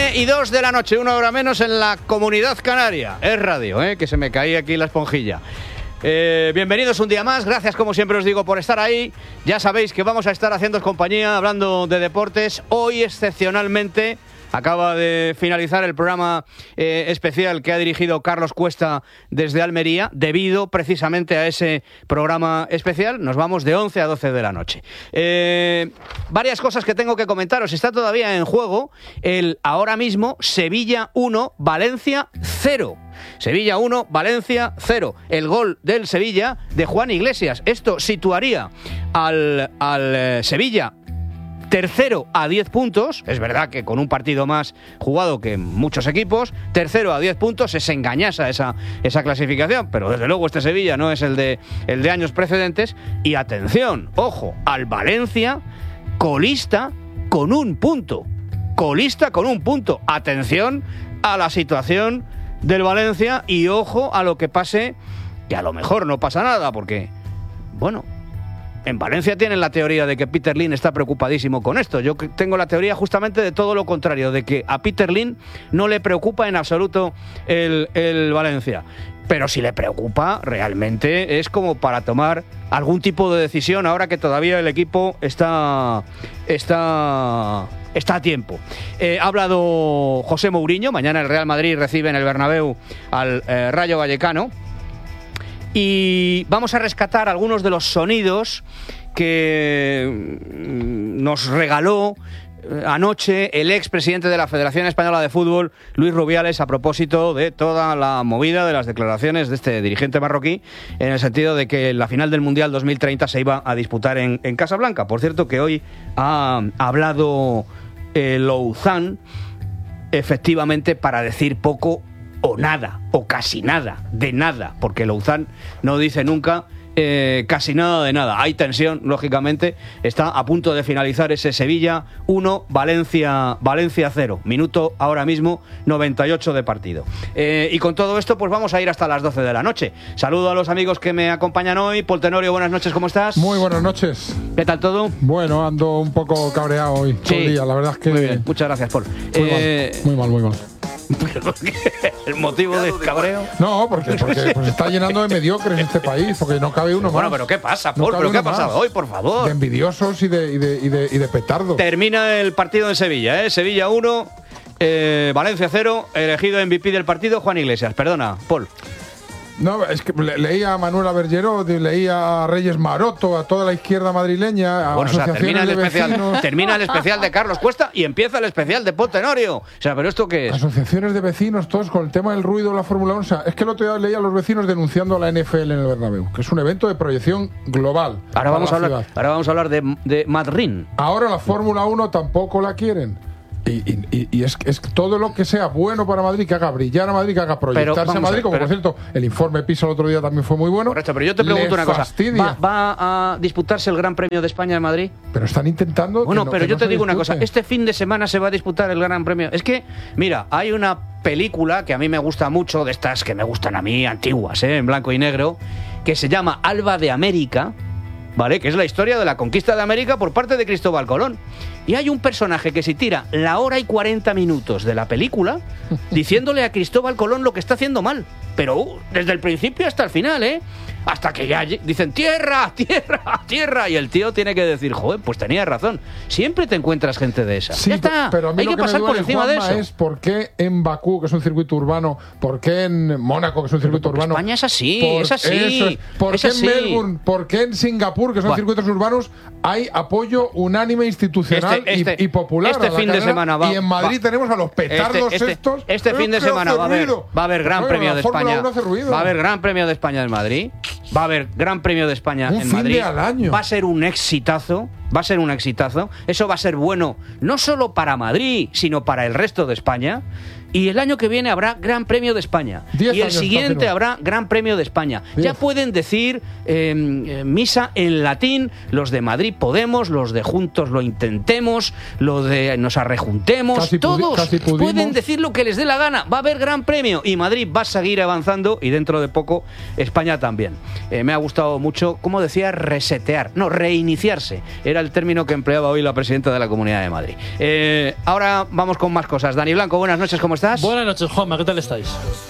1:02 de la noche, 1 hora menos en la Comunidad Canaria. Es radio, que se me caía aquí la esponjilla. Bienvenidos un día más, gracias como siempre os digo por estar ahí. Ya sabéis que vamos a estar haciendo compañía, hablando de deportes. Hoy excepcionalmente acaba de finalizar el programa especial que ha dirigido Carlos Cuesta desde Almería. Debido precisamente a ese programa especial, nos vamos de 11 a 12 de la noche. Varias cosas que tengo que comentaros. Está todavía en juego el ahora mismo Sevilla 1, Valencia 0. Sevilla 1, Valencia 0. El gol del Sevilla de Juan Iglesias. Esto situaría al Sevilla tercero a 10 puntos, es verdad que con un partido más jugado que muchos equipos, tercero a 10 puntos, es engañosa esa clasificación, pero desde luego este Sevilla no es el de años precedentes. Y atención, ojo, al Valencia colista con un punto, atención a la situación del Valencia y ojo a lo que pase, que a lo mejor no pasa nada, porque, bueno, en Valencia tienen la teoría de que Peter Lim está preocupadísimo con esto. Yo tengo la teoría justamente de todo lo contrario, de que a Peter Lim no le preocupa en absoluto el Valencia. Pero si le preocupa, realmente es como para tomar algún tipo de decisión ahora que todavía el equipo está a tiempo. Ha hablado José Mourinho. Mañana el Real Madrid recibe en el Bernabéu al Rayo Vallecano. Y vamos a rescatar algunos de los sonidos que nos regaló anoche el expresidente de la Federación Española de Fútbol, Luis Rubiales, a propósito de toda la movida de las declaraciones de este dirigente marroquí, en el sentido de que la final del Mundial 2030 se iba a disputar en Casablanca. Por cierto, que hoy ha hablado Louzán, efectivamente, para decir poco o nada, o casi nada, de nada, porque Louzán no dice nunca casi nada de nada. Hay tensión, lógicamente. Está a punto de finalizar ese Sevilla 1, Valencia 0. Minuto ahora mismo 98 de partido. Y con todo esto, pues vamos a ir hasta las 12 de la noche. Saludo a los amigos que me acompañan hoy. Paul Tenorio, buenas noches, ¿cómo estás? Muy buenas noches. ¿Qué tal todo? Bueno, ando un poco cabreado hoy, todo el día. La verdad es que... Muy bien, muchas gracias, Paul. Muy mal. ¿El motivo de cabreo? No, porque pues está llenando de mediocres este país, porque no cabe uno más. Bueno, pero ¿qué pasa, Paul? ¿Pero qué ha pasado hoy, por favor? De envidiosos y de petardos. Termina el partido en Sevilla, Sevilla 1, Valencia 0, elegido MVP del partido Juan Iglesias. Perdona, Paul. No, es que leía a Manuela Bergeró, leía a Reyes Maroto, a toda la izquierda madrileña, a asociaciones de vecinos. Termina el especial de Carlos Cuesta y empieza el especial de Paul Tenorio. O sea, ¿pero esto qué es? Asociaciones de vecinos, todos con el tema del ruido de la Fórmula 1. O sea, es que el otro día leía a los vecinos denunciando a la NFL en el Bernabéu, que es un evento de proyección global. Ahora vamos a hablar de Madrid. Ahora la Fórmula 1 tampoco la quieren. Y es todo lo que sea bueno para Madrid, que haga brillar a Madrid, que haga proyectarse a Madrid, como por cierto el informe PISA el otro día también fue muy bueno. Correcto, pero yo te pregunto una cosa, ¿va a disputarse el Gran Premio de España de Madrid? Pero están intentando... Bueno, pero yo te digo una cosa, este fin de semana se va a disputar el Gran Premio. Es que, mira, hay una película que a mí me gusta mucho, de estas que me gustan a mí, antiguas, en blanco y negro, que se llama Alba de América, ¿vale? Que es la historia de la conquista de América por parte de Cristóbal Colón. Y hay un personaje que se tira la hora y 40 minutos de la película diciéndole a Cristóbal Colón lo que está haciendo mal. Pero desde el principio hasta el final, hasta que ya dicen tierra, tierra, tierra. Y el tío tiene que decir, joder, pues tenía razón. Siempre te encuentras gente de esa. Sí, ya está. Pero a mí hay lo que me pasar por duele, encima Juanma, de eso. Es por qué en Bakú, que es un circuito urbano, por qué en Mónaco, que es un circuito urbano. España es así, es así. ¿Por es qué así. en Melbourne, por qué en Singapur, que son circuitos urbanos, hay apoyo unánime institucional y popular? Este fin de semana va. Y en Madrid tenemos a los petardos estos. Este fin de semana va a haber Gran Premio de España. Va a haber Gran Premio de España en Madrid. Va a haber Gran Premio de España en Madrid. Al año. Va a ser un exitazo. Va a ser un exitazo. Eso va a ser bueno no solo para Madrid, sino para el resto de España. Y el año que viene habrá Gran Premio de España. Y el siguiente habrá Gran Premio de España. 10. Ya pueden decir misa en latín los de Madrid Podemos, los de Juntos lo intentemos, los de nos arrejuntemos. Todos pueden decir lo que les dé la gana. Va a haber Gran Premio y Madrid va a seguir avanzando y dentro de poco España también. Me ha gustado mucho, ¿cómo decía? Reiniciarse. Era el término que empleaba hoy la presidenta de la Comunidad de Madrid. Ahora vamos con más cosas. Dani Blanco, buenas noches, ¿cómo estás? Buenas noches, Juanma, ¿qué tal estáis?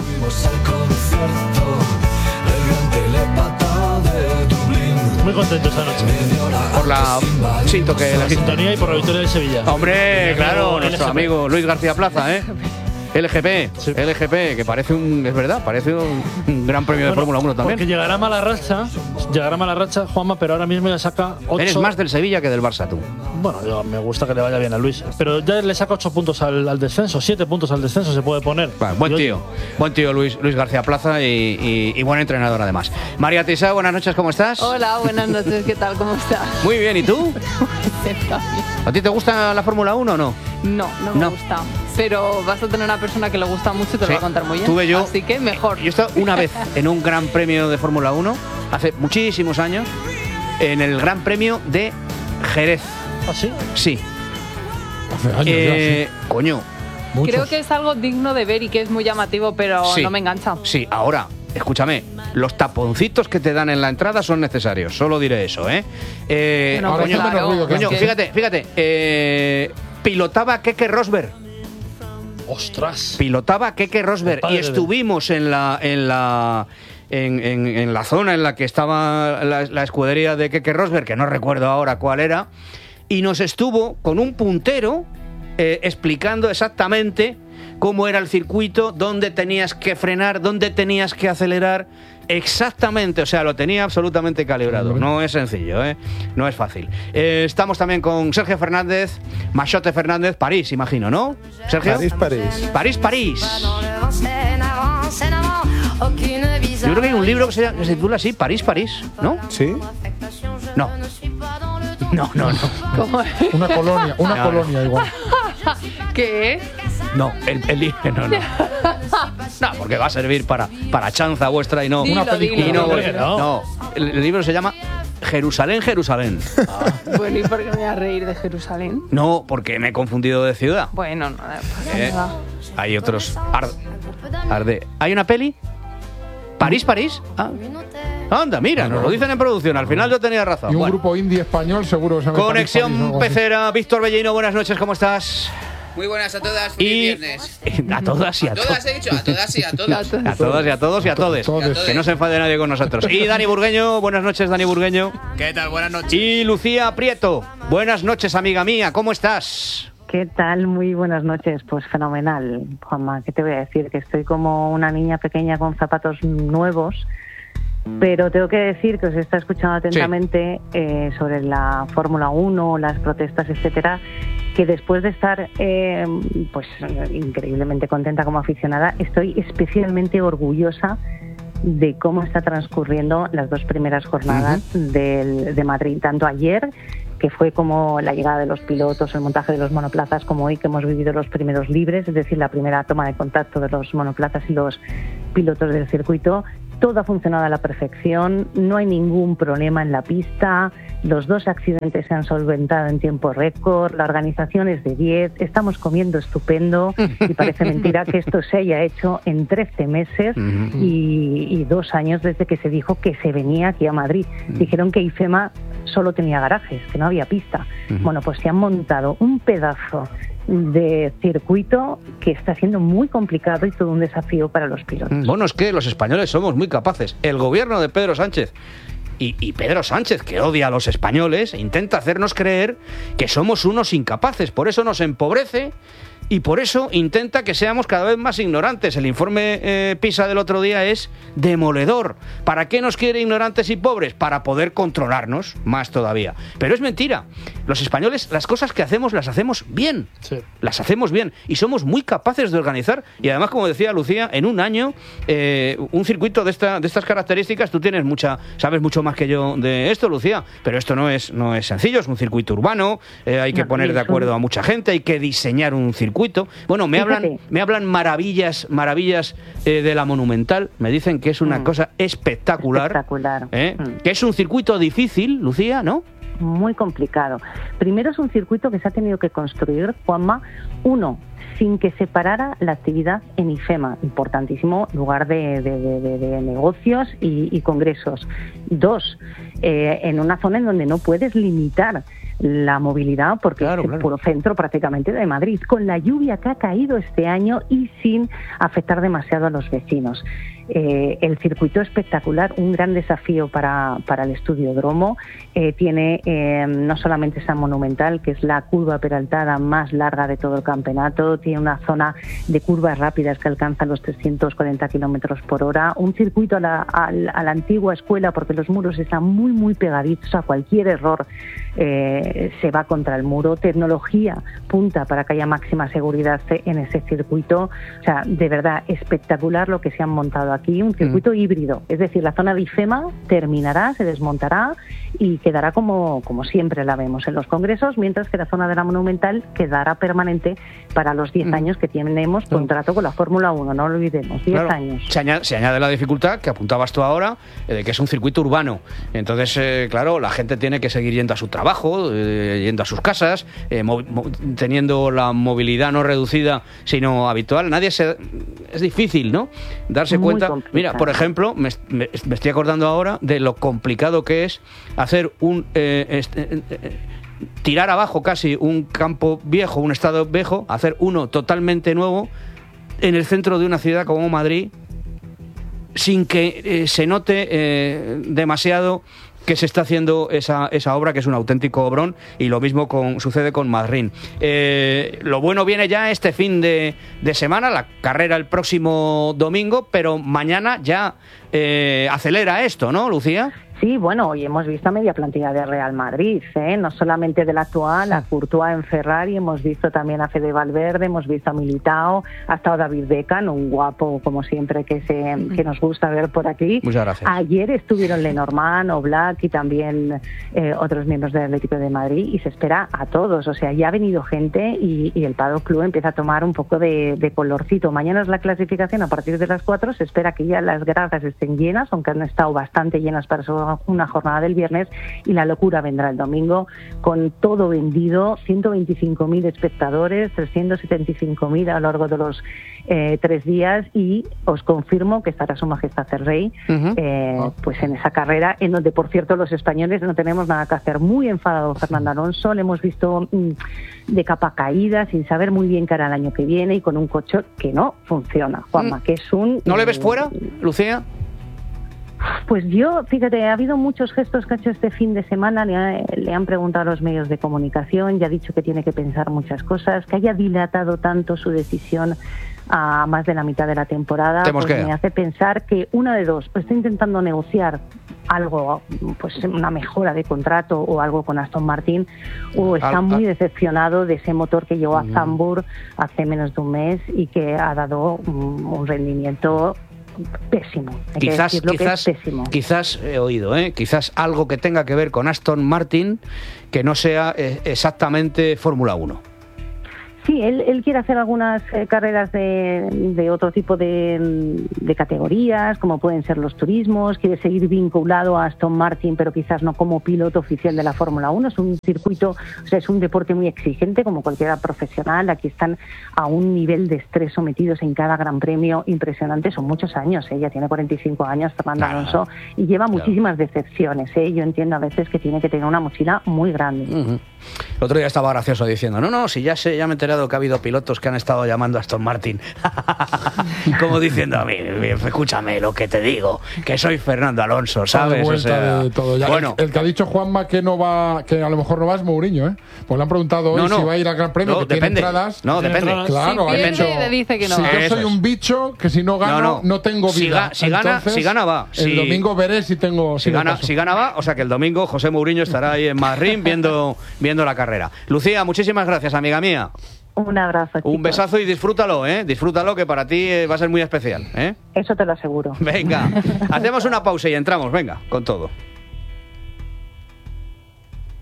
Muy contento esta noche. Por la sintonía y por la victoria de Sevilla. Hombre, claro, nuestro LGP. amigo Luis García Plaza, ¿eh? LGP, sí. LGP, que parece es verdad, parece un gran premio de Fórmula 1 también. Porque llegará mala racha, Juanma, pero ahora mismo ya saca 8. Eres más del Sevilla que del Barça, tú. Bueno, me gusta que le vaya bien a Luis, pero ya le saca 8 puntos al descenso, 7 puntos al descenso se puede poner. Bueno, buen tío Luis García Plaza y buen entrenador además. María Tisa, buenas noches, ¿cómo estás? Hola, buenas noches, ¿qué tal? ¿Cómo estás? Muy bien, ¿y tú? ¿A ti te gusta la Fórmula 1 o no? No me gusta. Pero vas a tener una persona que le gusta mucho y te lo va a contar muy bien. Tuve yo, así que mejor. Yo he estado una vez en un gran premio de Fórmula 1, hace muchísimos años, en el Gran Premio de Jerez. ¿Ah, sí? Sí. Hace años ya, sí. Coño. Muchos. Creo que es algo digno de ver y que es muy llamativo, pero sí, no me engancha. Sí, ahora, escúchame, los taponcitos que te dan en la entrada son necesarios, solo diré eso, ¿eh? Bueno, ahora pues claro, coño, fíjate, pilotaba Keke Rosberg. ¡Ostras! Pilotaba Keke Rosberg y estuvimos en la zona en la que estaba la escudería de Keke Rosberg, que no recuerdo ahora cuál era, y nos estuvo con un puntero explicando exactamente cómo era el circuito, dónde tenías que frenar, dónde tenías que acelerar, exactamente, o sea, lo tenía absolutamente calibrado. No es sencillo, no es fácil. Estamos también con Sergio Fernández, Machote Fernández, París, imagino, ¿no? Sergio. París. Yo creo que hay un libro que se titula así, París, ¿no? ¿Sí? No. ¿Cómo es? Una colonia igual. ¿Qué es? No, el libro no. No, porque va a servir para chanza vuestra y no Dilo, una película. dilo. No, el libro se llama Jerusalén. Bueno, ¿y por qué me voy a reír de Jerusalén? No, porque me he confundido de ciudad. Bueno, no pasa nada. Hay otros. Arde. ¿Hay una peli? ¿París? Ah. Anda, mira, nos lo dicen en producción. Al final yo tenía razón. Y un grupo indie español seguro que se llama Conexión Pecera. Víctor Bellino, buenas noches, ¿cómo estás? Muy buenas a todas, feliz viernes. A todas y a todos. A todas he dicho, a todas y a todos. A todas y a todos y a todes. Que no se enfade nadie con nosotros. Y Dani Burgueño, buenas noches, Dani Burgueño. ¿Qué tal? Buenas noches. Y Lucía Prieto, buenas noches, amiga mía, ¿cómo estás? ¿Qué tal? Muy buenas noches. Pues fenomenal, Juanma. ¿Qué te voy a decir? Que estoy como una niña pequeña con zapatos nuevos, pero tengo que decir que os está escuchando atentamente sobre la Fórmula 1, las protestas, etcétera, que después de estar pues increíblemente contenta como aficionada, estoy especialmente orgullosa de cómo está transcurriendo las dos primeras jornadas de Madrid, tanto ayer, que fue como la llegada de los pilotos, el montaje de los monoplazas, como hoy que hemos vivido los primeros libres, es decir, la primera toma de contacto de los monoplazas y los pilotos del circuito. Todo ha funcionado a la perfección, no hay ningún problema en la pista, los dos accidentes se han solventado en tiempo récord, la organización es de 10, estamos comiendo estupendo y parece mentira que esto se haya hecho en 13 meses y 2 años desde que se dijo que se venía aquí a Madrid. Dijeron que IFEMA solo tenía garajes, que no había pista. Bueno, pues se han montado un pedazo de circuito que está siendo muy complicado y todo un desafío para los pilotos. Bueno, es que los españoles somos muy capaces. El gobierno de Pedro Sánchez y Pedro Sánchez, que odia a los españoles, intenta hacernos creer que somos unos incapaces. Por eso nos empobrece y por eso intenta que seamos cada vez más ignorantes. El informe PISA del otro día es demoledor. ¿Para qué nos quiere ignorantes y pobres? Para poder controlarnos más todavía. Pero es mentira. Los españoles, las cosas que hacemos, las hacemos bien. Sí. Las hacemos bien. Y somos muy capaces de organizar. Y además, como decía Lucía, en un año, un circuito de estas características, tú sabes mucho más que yo de esto, Lucía, pero esto no es sencillo, es un circuito urbano, hay que poner de acuerdo a mucha gente, hay que diseñar un circuito. Bueno, me hablan maravillas de la Monumental, me dicen que es una cosa espectacular. Que es un circuito difícil, Lucía, ¿no? Muy complicado. Primero, es un circuito que se ha tenido que construir, Juanma, sin que se parara la actividad en IFEMA, importantísimo lugar de negocios y congresos. 2, en una zona en donde no puedes limitar la movilidad porque es el puro centro prácticamente de Madrid, con la lluvia que ha caído este año y sin afectar demasiado a los vecinos. El circuito espectacular, un gran desafío para el Estudiódromo. Tiene no solamente esa Monumental, que es la curva peraltada más larga de todo el campeonato, tiene una zona de curvas rápidas que alcanza los 340 kilómetros por hora, un circuito a la antigua escuela, porque los muros están muy, muy pegaditos, a cualquier error se va contra el muro, tecnología punta para que haya máxima seguridad en ese circuito. O sea, de verdad, espectacular lo que se han montado aquí, un circuito híbrido, es decir, la zona de IFEMA terminará, se desmontará y quedará como siempre la vemos en los congresos, mientras que la zona de la Monumental quedará permanente para los 10 años que tenemos contrato con la Fórmula 1, no lo olvidemos, 10 años. Se añade la dificultad que apuntabas tú ahora, de que es un circuito urbano. Entonces, claro, la gente tiene que seguir yendo a su trabajo, yendo a sus casas, teniendo la movilidad no reducida, sino habitual. Es difícil, ¿no? Darse Muy cuenta. complicado. Mira, por ejemplo, me estoy acordando ahora de lo complicado que es hacer tirar abajo casi un campo viejo, un estadio viejo, hacer uno totalmente nuevo en el centro de una ciudad como Madrid, sin que se note demasiado que se está haciendo esa obra, que es un auténtico obrón, y lo mismo sucede con Madrid. Lo bueno viene ya este fin de semana, la carrera el próximo domingo, pero mañana ya acelera esto, ¿no, Lucía? Sí, bueno, hoy hemos visto a media plantilla de Real Madrid, no solamente del actual, a Courtois en Ferrari, hemos visto también a Fede Valverde, hemos visto a Militao, ha estado David Beckham, un guapo como siempre que nos gusta ver por aquí. Muchas gracias. Ayer estuvieron Lenormand, Oblak y también otros miembros del Atlético de Madrid, y se espera a todos, o sea, ya ha venido gente y el Paddock Club empieza a tomar un poco de colorcito. Mañana es la clasificación a partir de las 4, se espera que ya las gradas estén llenas, aunque han estado bastante llenas para una jornada del viernes, y la locura vendrá el domingo con todo vendido, 125.000 espectadores, 375.000 a lo largo de los 3 días, y os confirmo que estará Su Majestad el Rey pues en esa carrera, en donde por cierto los españoles no tenemos nada que hacer. Muy enfadado Fernando Alonso, le hemos visto de capa caída, sin saber muy bien qué hará el año que viene, y con un coche que no funciona, Juanma, que es un... ¿No le ves fuera, Lucía? Pues yo, fíjate, ha habido muchos gestos que ha hecho este fin de semana, le han preguntado a los medios de comunicación, ya ha dicho que tiene que pensar muchas cosas, que haya dilatado tanto su decisión a más de la mitad de la temporada, pues me hace pensar que una de dos, pues está intentando negociar algo, pues una mejora de contrato o algo con Aston Martin, o está muy decepcionado de ese motor que llegó a Zandvoort hace menos de un mes y que ha dado un rendimiento pésimo. Quizás he oído, quizás algo que tenga que ver con Aston Martin, que no sea exactamente Fórmula 1. Sí, él quiere hacer algunas carreras de otro tipo de categorías, como pueden ser los turismos, quiere seguir vinculado a Aston Martin, pero quizás no como piloto oficial de la Fórmula 1. Es un circuito, o sea, es un deporte muy exigente, como cualquiera profesional. Aquí están a un nivel de estrés sometidos en cada gran premio impresionante. Son muchos años, ya tiene 45 años Fernando Alonso, y lleva muchísimas decepciones. Yo entiendo a veces que tiene que tener una mochila muy grande. El otro día estaba gracioso diciendo, si ya me he enterado que ha habido pilotos que han estado llamando a Aston Martin como diciendo a mí, escúchame lo que te digo, que soy Fernando Alonso, ¿sabes? De todo. Bueno, el que ha dicho Juanma que no va, que a lo mejor no va, es Mourinho, Pues le han preguntado hoy si va a ir al Gran Premio, que tiene entradas. Depende. Claro, si pierde, dice que no. Si yo soy un bicho, que si no gano, no tengo vida. Si gana va. El domingo veré si tengo... Si gana va, o sea que el domingo José Mourinho estará ahí en Madrid viendo la carrera. Lucía, muchísimas gracias, amiga mía. Un abrazo, chicos. Un besazo y disfrútalo, disfrútalo, que para ti va a ser muy especial, Eso te lo aseguro. Venga, hacemos una pausa y entramos, venga, con todo.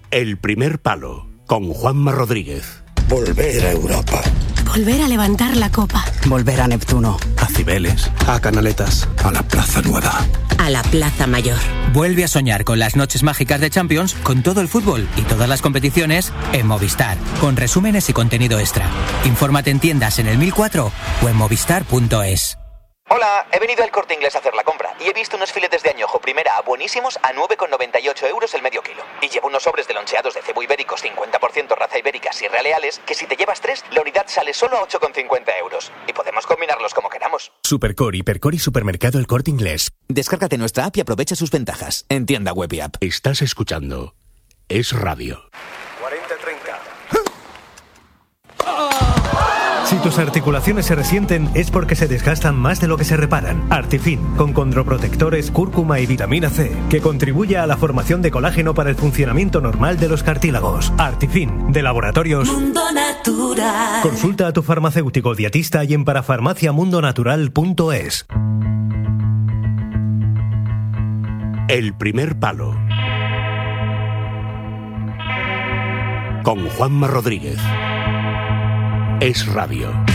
El primer palo, con Juanma Rodríguez. Volver a Europa. Volver a levantar la copa. Volver a Neptuno. A Cibeles. A Canaletas. A la Plaza Nueva. A la Plaza Mayor. Vuelve a soñar con las noches mágicas de Champions, con todo el fútbol y todas las competiciones en Movistar, con resúmenes y contenido extra. Infórmate en tiendas en el 1004 o en movistar.es. Hola, he venido al Corte Inglés a hacer la compra y he visto unos filetes de añojo primera buenísimos a 9,98 euros el medio kilo. Y llevo unos sobres de loncheados de cebo ibéricos 50% raza ibérica Sierra Leales, que si te llevas 3, la unidad sale solo a 8,50 euros. Y podemos combinarlos como queramos. Supercore, Hipercor y Supermercado El Corte Inglés. Descárgate nuestra app y aprovecha sus ventajas. En tienda web y app. Estás escuchando Es Radio. 40-30. Si tus articulaciones se resienten es porque se desgastan más de lo que se reparan. Artifin, con condroprotectores, cúrcuma y vitamina C, que contribuye a la formación de colágeno para el funcionamiento normal de los cartílagos. Artifin, de Laboratorios Mundo Natural. Consulta a tu farmacéutico dietista y en parafarmaciamundonatural.es. El primer palo, con Juanma Rodríguez. Es Radio.